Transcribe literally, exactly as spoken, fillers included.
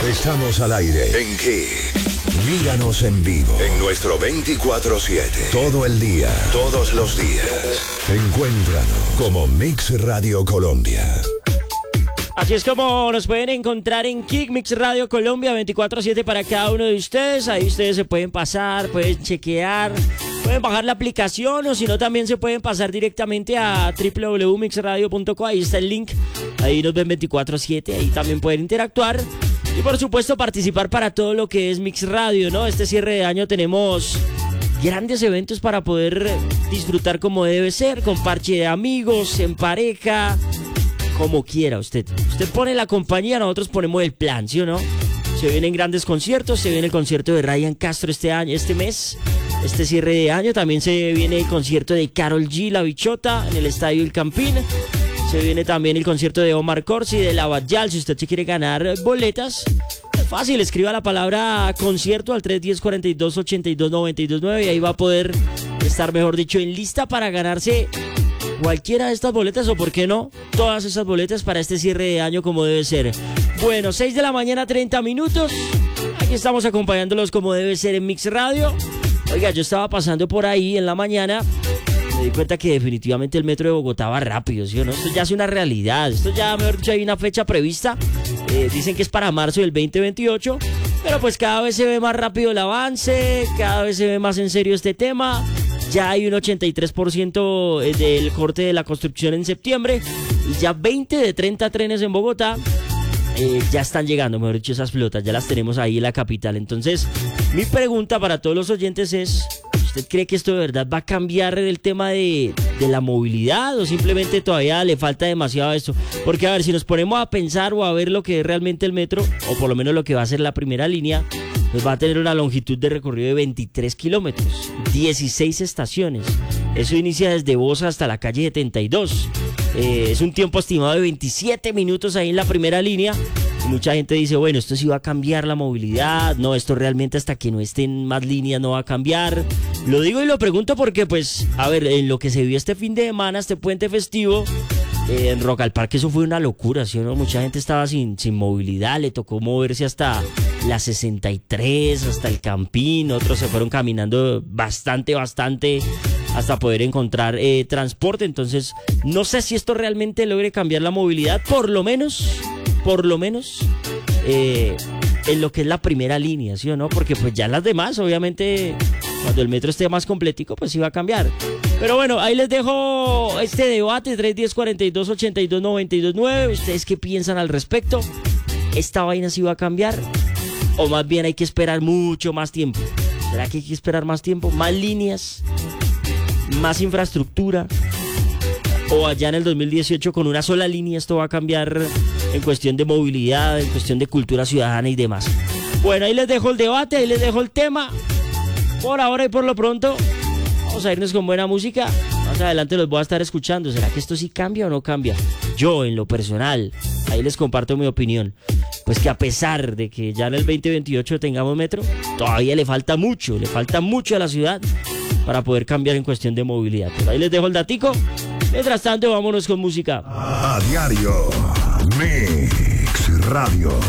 Estamos al aire. ¿En qué? Míranos en vivo. En nuestro veinticuatro siete. Todo el día. Todos los días. Encuéntranos como Mix Radio Colombia. Así es como nos pueden encontrar en Kick Mix Radio Colombia veinticuatro siete para cada uno de ustedes. Ahí ustedes se pueden pasar, pueden chequear, pueden bajar la aplicación, o si no también se pueden pasar directamente a doble u doble u doble u punto mix radio punto co. Ahí está el link, ahí nos ven veinticuatro siete, ahí también pueden interactuar y por supuesto participar para todo lo que es Mix Radio, ¿no? Este cierre de año tenemos grandes eventos para poder disfrutar como debe ser, con parche de amigos, en pareja, como quiera usted. Usted pone la compañía, nosotros ponemos el plan, ¿sí o no? Se vienen grandes conciertos, se viene el concierto de Ryan Castro este año, este mes, este cierre de año. También se viene el concierto de Karol G, La Bichota, en el Estadio El Campín. Se viene también el concierto de Omar Corsi, de La Bayal. Si usted se quiere ganar boletas, es fácil, escriba la palabra concierto al tres uno cero, cuatro dos, ocho dos, nueve dos nueve y ahí va a poder estar, mejor dicho, en lista para ganarse cualquiera de estas boletas, o por qué no, todas esas boletas para este cierre de año como debe ser. Bueno, seis de la mañana, treinta minutos. Aquí estamos acompañándolos como debe ser en Mix Radio. Oiga, yo estaba pasando por ahí en la mañana, me di cuenta que definitivamente el metro de Bogotá va rápido, ¿sí o no? Esto ya es una realidad, esto ya, mejor dicho, hay una fecha prevista. Eh, dicen que es para marzo del veinte veintiocho, pero pues cada vez se ve más rápido el avance, cada vez se ve más en serio este tema. Ya hay un ochenta y tres por ciento del corte de la construcción en septiembre y ya veinte de treinta trenes en Bogotá eh, ya están llegando, mejor dicho, esas flotas, ya las tenemos ahí en la capital. Entonces, mi pregunta para todos los oyentes es, ¿usted cree que esto de verdad va a cambiar el tema de, de la movilidad o simplemente todavía le falta demasiado a esto? Porque a ver, si nos ponemos a pensar o a ver lo que es realmente el metro, o por lo menos lo que va a ser la primera línea, pues va a tener una longitud de recorrido de veintitrés kilómetros, dieciséis estaciones. Eso inicia desde Bosa hasta la calle setenta y dos. Eh, es un tiempo estimado de veintisiete minutos ahí en la primera línea. Y mucha gente dice, bueno, esto sí va a cambiar la movilidad. No, esto realmente hasta que no estén más líneas no va a cambiar. Lo digo y lo pregunto porque, pues, a ver, en lo que se vio este fin de semana, este puente festivo, Eh, en Rock al Parque, eso fue una locura, ¿sí o no? Mucha gente estaba sin, sin movilidad, le tocó moverse hasta la sesenta y tres, hasta el Campín, otros se fueron caminando bastante, bastante hasta poder encontrar eh, transporte. Entonces, no sé si esto realmente logre cambiar la movilidad, por lo menos, por lo menos, eh, en lo que es la primera línea, ¿sí o no? Porque pues ya las demás, obviamente, cuando el metro esté más completico, pues sí va a cambiar. Pero bueno, ahí les dejo este debate, tres uno cero, cuatro dos, ocho dos, nueve dos nueve. ¿Ustedes qué piensan al respecto? ¿Esta vaina sí va a cambiar? ¿O más bien hay que esperar mucho más tiempo? ¿Será que hay que esperar más tiempo? ¿Más líneas? ¿Más infraestructura? ¿O allá en el dos mil dieciocho con una sola línea esto va a cambiar en cuestión de movilidad, en cuestión de cultura ciudadana y demás? Bueno, ahí les dejo el debate, ahí les dejo el tema. Por ahora y por lo pronto, vamos a irnos con buena música. Más adelante los voy a estar escuchando. ¿Será que esto sí cambia o no cambia? Yo, en lo personal, ahí les comparto mi opinión. Pues que a pesar de que ya en el veinte veintiocho tengamos metro, todavía le falta mucho, le falta mucho a la ciudad para poder cambiar en cuestión de movilidad. Pero ahí les dejo el datico. Mientras tanto, vámonos con música. A diario, Mix Radio.